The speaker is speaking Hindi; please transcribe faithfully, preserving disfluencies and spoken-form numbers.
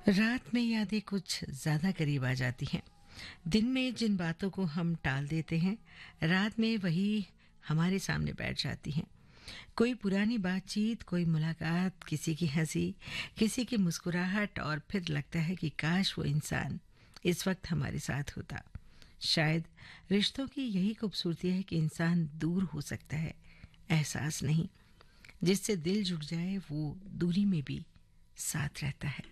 रात में यादें कुछ ज़्यादा करीब आ जाती हैं। दिन में जिन बातों को हम टाल देते हैं, रात में वही हमारे सामने बैठ जाती हैं। कोई पुरानी बातचीत, कोई मुलाकात, किसी की हंसी, किसी की मुस्कुराहट और फिर लगता है कि काश वो इंसान इस वक्त हमारे साथ होता। शायद रिश्तों की यही खूबसूरती है कि इंसान दूर हो सकता है, एहसास नहीं। जिससे दिल जुड़ जाए वो दूरी में भी साथ रहता है।